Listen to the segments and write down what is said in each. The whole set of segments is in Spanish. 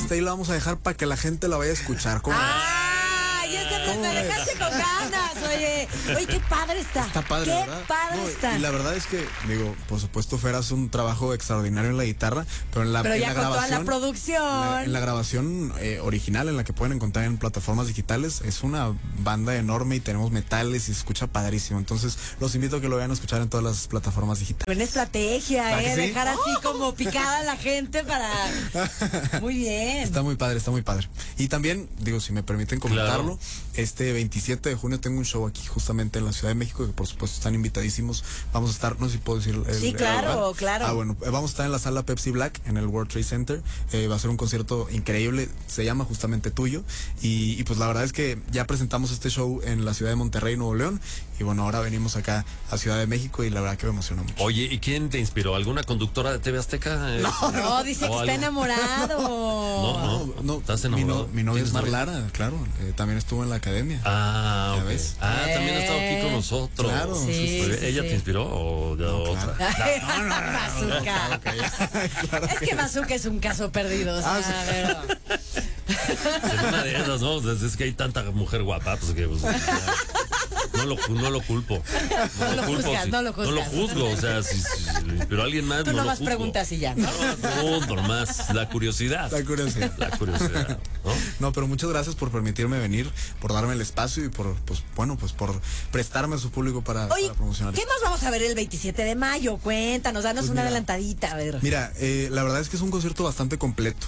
Esta ahí la vamos a dejar para que la gente la vaya a escuchar. ¿Cómo? Me dejaste con ganas, oye. Oye, qué padre está. Está padre, qué ¿verdad? padre está. Y la verdad es que, digo, por supuesto, Fer hace un trabajo extraordinario en la guitarra, pero en la Pero ya en la con toda grabación, la producción. en la grabación original, en la que pueden encontrar en plataformas digitales, es una banda enorme y tenemos metales y se escucha padrísimo. Entonces, los invito a que lo vayan a escuchar en todas las plataformas digitales. Buena estrategia, ¿Verdad que sí? dejar así como picada a la gente para... Muy bien. Está muy padre, está muy padre. Y también, digo, si me permiten comentarlo, Claro. este 27 de junio tengo un show aquí justamente en la Ciudad de México, que por supuesto están invitadísimos. Vamos a estar, no sé si puedo decir Sí, claro, lugar. claro. Ah, bueno, vamos a estar en la sala Pepsi Black, en el World Trade Center. Va a ser un concierto increíble, se llama justamente Tuyo. Y pues la verdad es que ya presentamos este show en la ciudad de Monterrey, Nuevo León. Y bueno, ahora venimos acá a Ciudad de México y la verdad que me emociona mucho. Oye, ¿y quién te inspiró? ¿Alguna conductora de TV Azteca? No, dice que ¿O está algo? enamorado. No. ¿Estás enamorado? Mi novia ¿Tienes es novia? Marlara, claro. También estuvo en la academia. Ah, ¿Ya ok. ves? También ha estado aquí con nosotros. Claro, Sí, Muy bien. sí, ¿Ella sí. te inspiró o de otra? Bazooka. Es que Bazooka es un caso perdido. O sea, sí. pero... En una de esas, ¿no? Es que hay tanta mujer guapa, pues que pues, ya, no lo culpo. No lo juzgas, no lo No lo juzgas. juzgo, o sea, si pero alguien más Tú no lo nomás juzgo. preguntas y ya, ¿no? No, nomás la curiosidad. La curiosidad. La curiosidad, ¿no? No, pero muchas gracias por permitirme venir, por darme el espacio y por, pues por prestarme a su público para promocionar. ¿Qué más vamos a ver el 27 de mayo? Cuéntanos, danos Pues una mira, adelantadita, a ver. Mira, la verdad es que es un concierto bastante completo.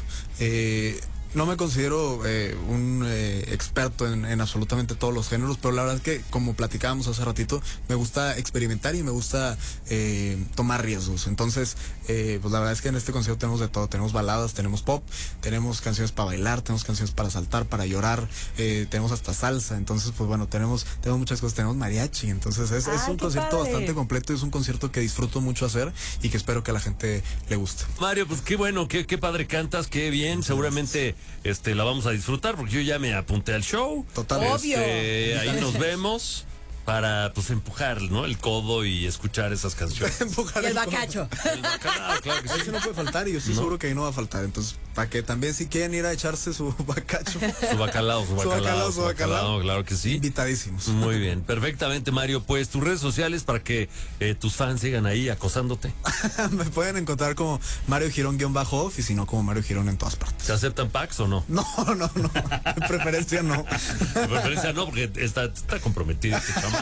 No me considero un experto en absolutamente todos los géneros, pero la verdad es que, como platicábamos hace ratito, me gusta experimentar y me gusta tomar riesgos. Entonces, pues la verdad es que en este concierto tenemos de todo. Tenemos baladas, tenemos pop, tenemos canciones para bailar, tenemos canciones para saltar, para llorar, tenemos hasta salsa. Entonces, pues bueno, tenemos muchas cosas. Tenemos mariachi. Entonces, es un qué concierto padre. bastante completo y es un concierto que disfruto mucho hacer y que espero que a la gente le guste. Mario, pues qué bueno, qué padre cantas, qué bien, seguramente la vamos a disfrutar porque yo ya me apunté al show. Total. Obvio. Ahí nos vemos para pues empujar, ¿no? El codo y escuchar esas canciones. Empujar Y el codo. bacacho. El bacalao, claro que sí. Ese no puede faltar y yo estoy seguro que ahí no va a faltar. Entonces, para que también si quieren ir a echarse su bacacho, Su bacalao, claro que sí. invitadísimos. Muy bien, perfectamente, Mario. Pues tus redes sociales para que tus fans sigan ahí acosándote. Me pueden encontrar como Mario Girón-off y si no como Mario Girón en todas partes. ¿Se aceptan packs o no? No. De preferencia no. De preferencia no, porque está comprometido este chamaco.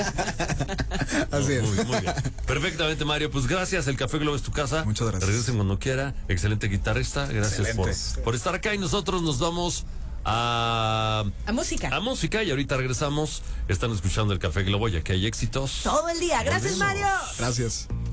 Así es. Muy bien. Perfectamente, Mario. Pues gracias. El Café Globo es tu casa. Muchas gracias. Regresen cuando quiera. Excelente guitarrista. Gracias por estar acá. Y nosotros nos vamos a música. Y ahorita regresamos. Están escuchando el Café Globo, ya que hay éxitos. Todo el día. Gracias, Mario. Gracias.